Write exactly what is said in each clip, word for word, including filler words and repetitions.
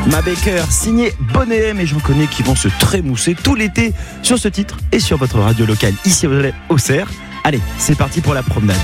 Ma Baker, signé Bonnet M, et j'en connais qui vont se trémousser tout l'été sur ce titre et sur votre radio locale ici au Cerf. Allez, c'est parti pour la promenade.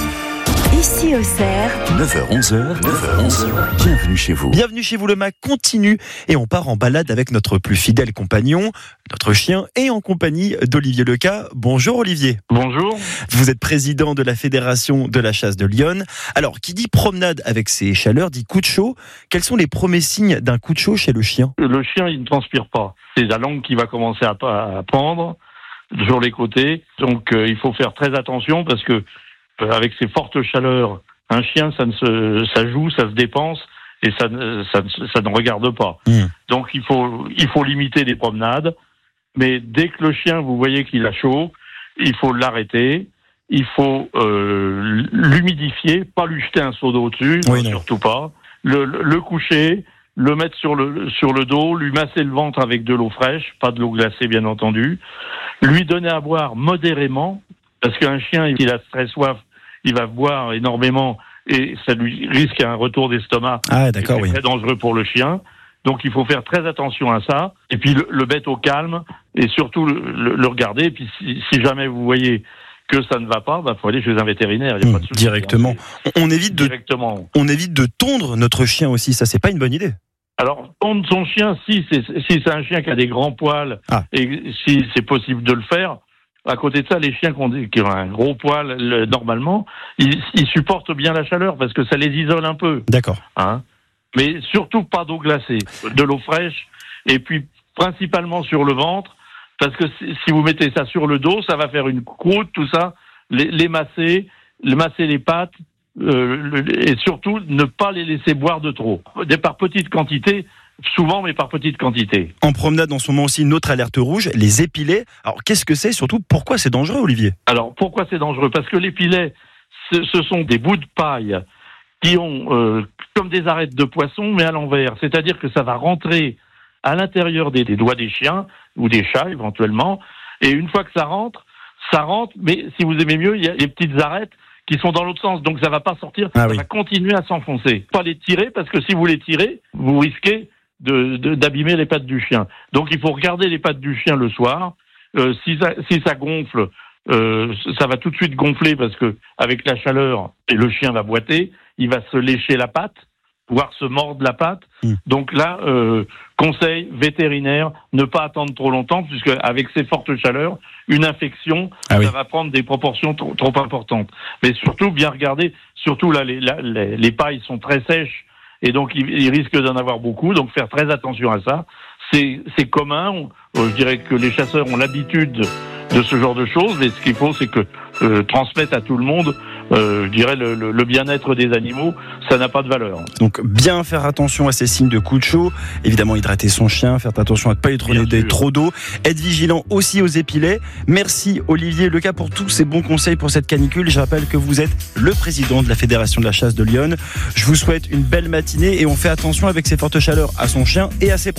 Ici au Cerf, neuf heures onze, neuf heures onze, bienvenue chez vous. Bienvenue chez vous, le M A C continue et on part en balade avec notre plus fidèle compagnon, notre chien, et en compagnie d'Olivier Leca. Bonjour Olivier. Bonjour. Vous êtes président de la Fédération de la chasse de Lyon. Alors, qui dit promenade avec ses chaleurs dit coup de chaud. Quels sont les premiers signes d'un coup de chaud chez le chien ? Le chien, il ne transpire pas. C'est la langue qui va commencer à, à pendre sur les côtés. Donc, euh, il faut faire très attention parce que euh, avec ces fortes chaleurs, un chien, ça ne se, ça joue, ça se dépense et ça, ça, ça ne regarde pas. Mmh. Donc, il faut, il faut limiter les promenades. Mais dès que le chien, vous voyez qu'il a chaud, il faut l'arrêter. Il faut euh, l'humidifier, pas lui jeter un seau d'eau dessus, oui, non, surtout pas. Le, le, le coucher, le mettre sur le, sur le dos, lui masser le ventre avec de l'eau fraîche, pas de l'eau glacée bien entendu. Lui donner à boire modérément, parce qu'un chien, il a très soif, il va boire énormément et ça lui risque un retour d'estomac. Ah, d'accord, c'est oui. très dangereux pour le chien. Donc il faut faire très attention à ça. Et puis le, le mettre au calme et surtout le, le, le regarder. Et puis si, si jamais vous voyez que ça ne va pas, bah faut aller chez un vétérinaire. Il y a mmh, pas de souci, directement. Hein. On évite de directement. On évite de tondre notre chien aussi. Ça, c'est pas une bonne idée. Alors tondre son chien, si c'est si c'est un chien qui a des grands poils ah. et si c'est possible de le faire. À côté de ça, les chiens qui ont, des, qui ont un gros poil, le, normalement, ils, ils supportent bien la chaleur parce que ça les isole un peu. D'accord. Hein, mais surtout pas d'eau glacée, de l'eau fraîche, et puis principalement sur le ventre, parce que si, si vous mettez ça sur le dos, ça va faire une croûte, tout ça, les, les masser, les masser les pattes, euh, le, et surtout ne pas les laisser boire de trop. Des par petites quantités, souvent, mais par petites quantités. En promenade, en ce moment aussi, une autre alerte rouge, les épilets. Alors, qu'est-ce que c'est ? Surtout, pourquoi c'est dangereux, Olivier ? Alors, pourquoi c'est dangereux ? Parce que l'épilets, ce, ce sont des bouts de paille qui ont euh, comme des arêtes de poisson, mais à l'envers. C'est-à-dire que ça va rentrer à l'intérieur des, des doigts des chiens, ou des chats, éventuellement. Et une fois que ça rentre, ça rentre, mais si vous aimez mieux, il y a des petites arêtes qui sont dans l'autre sens. Donc, ça va pas sortir, ah, ça oui. va continuer à s'enfoncer. Pas les tirer, parce que si vous les tirez, vous risquez De, de, d'abîmer les pattes du chien. Donc il faut regarder les pattes du chien le soir. Euh, si, ça, si ça gonfle, euh, ça va tout de suite gonfler parce que avec la chaleur, et le chien va boiter, il va se lécher la patte, voire se mordre la patte. Mmh. Donc là, euh, conseil vétérinaire, ne pas attendre trop longtemps, puisque avec ces fortes chaleurs, une infection, ah oui. ça va prendre des proportions trop, trop importantes. Mais surtout, bien regarder, surtout là, les, la, les, les pailles sont très sèches, et donc, il, il risque d'en avoir beaucoup. Donc, faire très attention à ça. C'est, c'est commun. On, euh, je dirais que les chasseurs ont l'habitude de ce genre de choses. Mais ce qu'il faut, c'est que euh, transmettre à tout le monde, euh, je dirais, le, le, le bien-être des animaux, ça n'a pas de valeur. Donc, bien faire attention à ces signes de coup de chaud. Évidemment, hydrater son chien, faire attention à ne pas lui donner trop d'eau. Être vigilant aussi aux épilets. Merci Olivier Leca pour tous ces bons conseils pour cette canicule. Je rappelle que vous êtes le président de la Fédération de la chasse de Lyon. Je vous souhaite une belle matinée et on fait attention avec ces fortes chaleurs à son chien et à ses